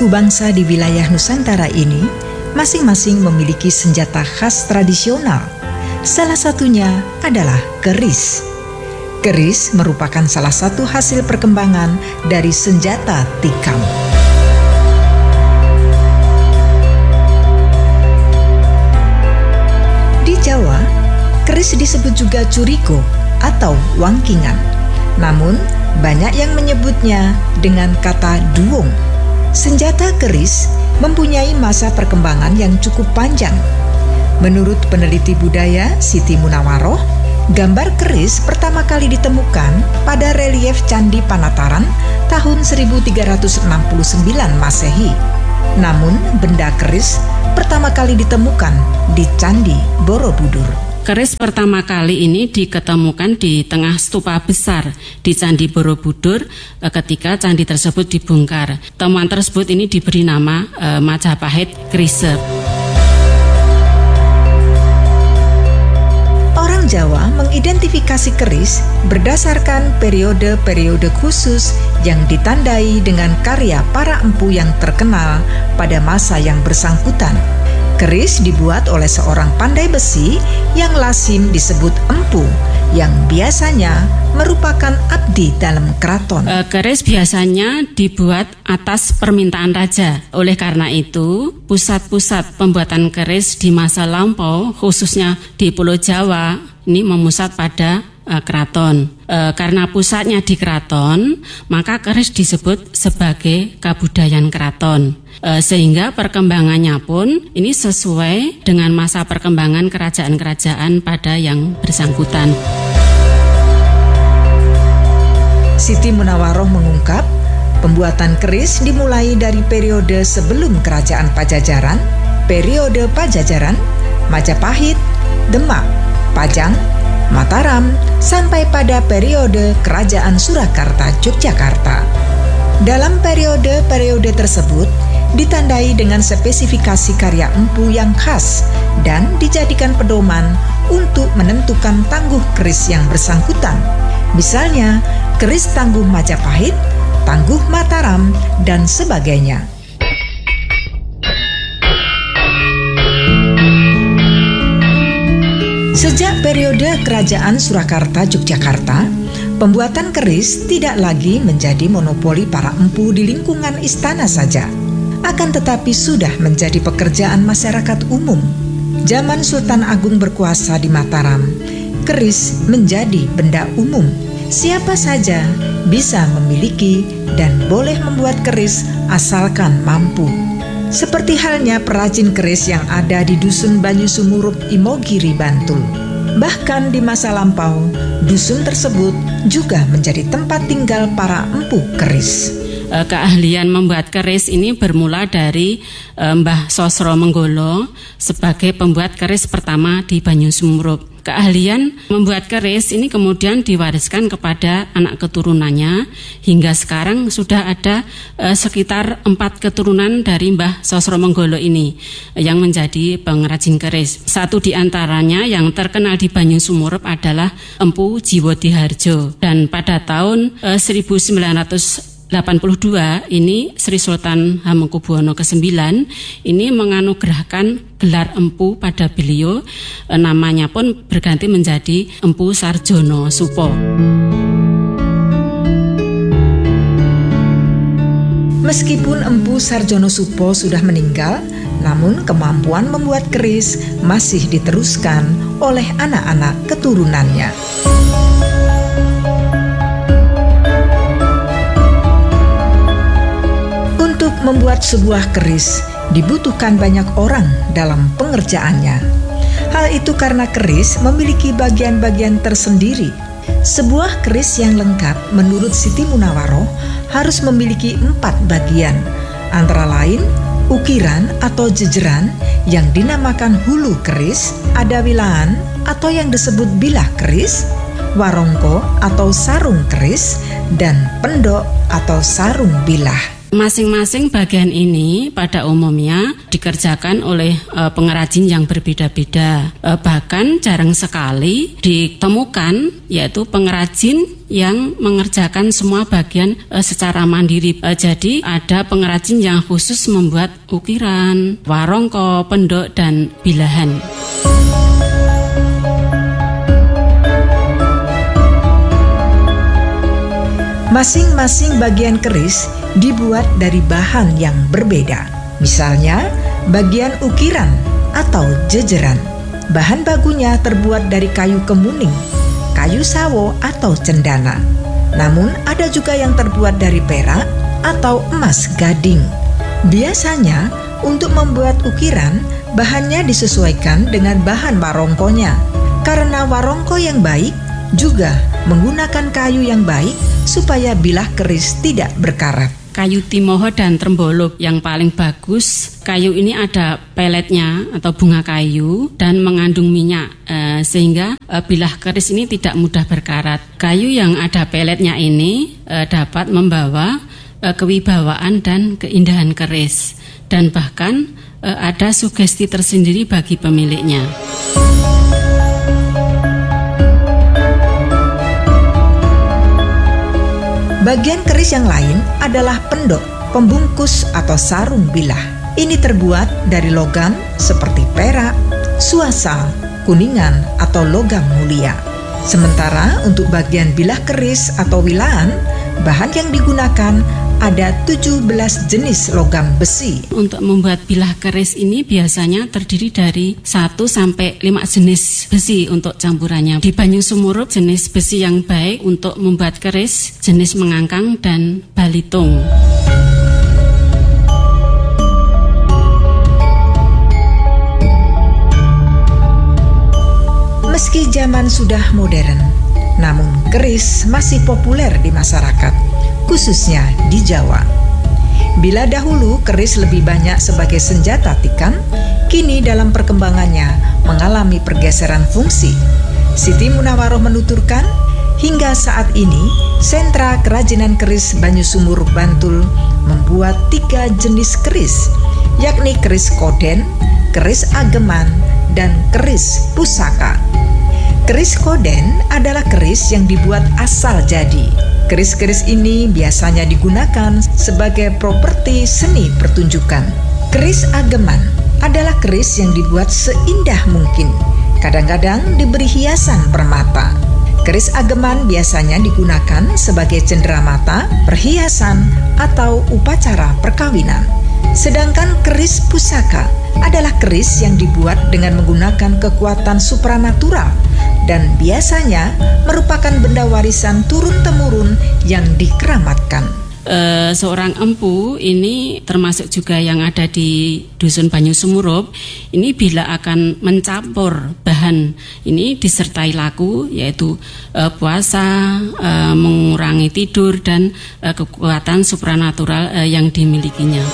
Suku bangsa di wilayah Nusantara ini masing-masing memiliki senjata khas tradisional. Salah satunya adalah keris. Keris merupakan salah satu hasil perkembangan dari senjata tikam. Di Jawa, keris disebut juga curiko atau wangkingan. Namun, banyak yang menyebutnya dengan kata duwung. Senjata keris mempunyai masa perkembangan yang cukup panjang. Menurut peneliti budaya Siti Munawaroh, gambar keris pertama kali ditemukan pada relief Candi Panataran tahun 1369 Masehi. Namun, benda keris pertama kali ditemukan di Candi Borobudur. Keris pertama kali ini diketemukan di tengah stupa besar di Candi Borobudur ketika candi tersebut dibongkar. Temuan tersebut ini diberi nama Majapahit Kerise. Orang Jawa mengidentifikasi keris berdasarkan periode-periode khusus yang ditandai dengan karya para empu yang terkenal pada masa yang bersangkutan. Keris dibuat oleh seorang pandai besi yang lazim disebut empu, yang biasanya merupakan abdi dalam keraton. Keris biasanya dibuat atas permintaan raja. Oleh karena itu, pusat-pusat pembuatan keris di masa lampau, khususnya di Pulau Jawa, ini memusat pada keraton. Karena pusatnya di keraton, maka keris disebut sebagai kabudayan keraton. Sehingga perkembangannya pun ini sesuai dengan masa perkembangan kerajaan-kerajaan pada yang bersangkutan. Siti Munawaroh mengungkap, pembuatan keris dimulai dari periode sebelum Kerajaan Pajajaran, periode Pajajaran, Majapahit, Demak, Pajang, Mataram, sampai pada periode Kerajaan Surakarta Yogyakarta. Dalam periode-periode tersebut ditandai dengan spesifikasi karya empu yang khas dan dijadikan pedoman untuk menentukan tangguh keris yang bersangkutan. Misalnya, keris tangguh Majapahit, tangguh Mataram, dan sebagainya. Sejak periode Kerajaan Surakarta Yogyakarta, pembuatan keris tidak lagi menjadi monopoli para empu di lingkungan istana saja, akan tetapi sudah menjadi pekerjaan masyarakat umum. Zaman Sultan Agung berkuasa di Mataram, keris menjadi benda umum. Siapa saja bisa memiliki dan boleh membuat keris asalkan mampu. Seperti halnya perajin keris yang ada di Dusun Banyu Sumurup, Imogiri, Bantul. Bahkan di masa lampau, dusun tersebut juga menjadi tempat tinggal para empu keris. Keahlian membuat keris ini bermula dari Mbah Sosro Menggolo sebagai pembuat keris pertama di Banyu Sumurup. Keahlian membuat keris ini kemudian diwariskan kepada anak keturunannya, hingga sekarang sudah ada sekitar 4 keturunan dari Mbah Sosro Menggolo ini yang menjadi pengrajin keris. Satu di antaranya yang terkenal di Banyu Sumurup adalah Empu Jiwodiharjo, dan pada tahun 1982 ini Sri Sultan Hamengkubuwono ke-9 ini menganugerahkan gelar empu pada beliau. Namanya pun berganti menjadi Empu Sarjono Supo. Meskipun Empu Sarjono Supo sudah meninggal, namun kemampuan membuat keris masih diteruskan oleh anak-anak keturunannya. Untuk membuat sebuah keris dibutuhkan banyak orang dalam pengerjaannya. Hal itu karena keris memiliki bagian-bagian tersendiri. Sebuah keris yang lengkap menurut Siti Munawaroh harus memiliki 4 bagian, antara lain ukiran atau jejeran yang dinamakan hulu keris, ada wilaan atau yang disebut bilah keris, warongko atau sarung keris, dan pendok atau sarung bilah. Masing-masing bagian ini pada umumnya dikerjakan oleh pengrajin yang berbeda-beda. Bahkan jarang sekali ditemukan yaitu pengrajin yang mengerjakan semua bagian secara mandiri. Jadi ada pengrajin yang khusus membuat ukiran, warongko, pendok, dan bilahan. Masing-masing bagian keris dibuat dari bahan yang berbeda. Misalnya, bagian ukiran atau jejeran. Bahan bakunya terbuat dari kayu kemuning, kayu sawo atau cendana. Namun ada juga yang terbuat dari perak atau emas gading. Biasanya untuk membuat ukiran, bahannya disesuaikan dengan bahan warongkonya. Karena warongko yang baik juga menggunakan kayu yang baik supaya bilah keris tidak berkarat. Kayu timoho dan trembolo yang paling bagus. Kayu ini ada peletnya atau bunga kayu dan mengandung minyak sehingga bilah keris ini tidak mudah berkarat. Kayu yang ada peletnya ini dapat membawa kewibawaan dan keindahan keris, dan bahkan ada sugesti tersendiri bagi pemiliknya. Bagian keris yang lain adalah pendok, pembungkus atau sarung bilah. Ini terbuat dari logam seperti perak, suasa, kuningan, atau logam mulia. Sementara untuk bagian bilah keris atau wilaan, bahan yang digunakan ada 17 jenis logam besi. Untuk membuat bilah keris ini biasanya terdiri dari 1 sampai 5 jenis besi untuk campurannya. Di Banyu Sumurup, jenis besi yang baik untuk membuat keris jenis mengangkang dan balitung. Meski zaman sudah modern, namun keris masih populer di masyarakat, khususnya di Jawa. Bila dahulu keris lebih banyak sebagai senjata tikam, kini dalam perkembangannya mengalami pergeseran fungsi. Siti Munawaroh menuturkan, hingga saat ini sentra kerajinan keris Banyu Sumurup Bantul membuat 3 jenis keris, yakni keris koden, keris ageman, dan keris pusaka. Keris koden adalah keris yang dibuat asal jadi. Keris-keris ini biasanya digunakan sebagai properti seni pertunjukan. Keris ageman adalah keris yang dibuat seindah mungkin. Kadang-kadang diberi hiasan permata. Keris ageman biasanya digunakan sebagai cenderamata, perhiasan, atau upacara perkawinan. Sedangkan keris pusaka adalah keris yang dibuat dengan menggunakan kekuatan supranatural dan biasanya merupakan benda warisan turun-temurun yang dikeramatkan. Seorang empu ini termasuk juga yang ada di Dusun Banyu Sumurup ini bila akan mencampur bahan ini disertai laku, yaitu puasa, mengurangi tidur, dan kekuatan supranatural yang dimilikinya.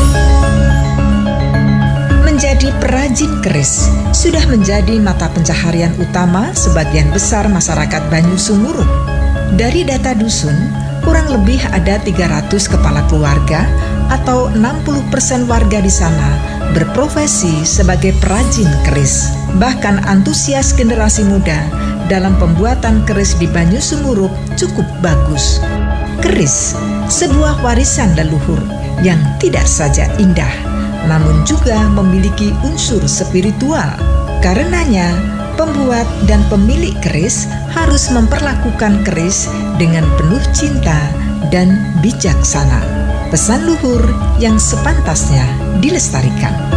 Menjadi perajin keris sudah menjadi mata pencaharian utama sebagian besar masyarakat Banyu Sumurup. Dari data dusun, kurang lebih ada 300 kepala keluarga atau 60% warga di sana berprofesi sebagai perajin keris. Bahkan antusias generasi muda dalam pembuatan keris di Banyu Sumurup cukup bagus. Keris, sebuah warisan leluhur yang tidak saja indah, namun juga memiliki unsur spiritual. Karenanya, pembuat dan pemilik keris harus memperlakukan keris dengan penuh cinta dan bijaksana. Pesan luhur yang sepantasnya dilestarikan.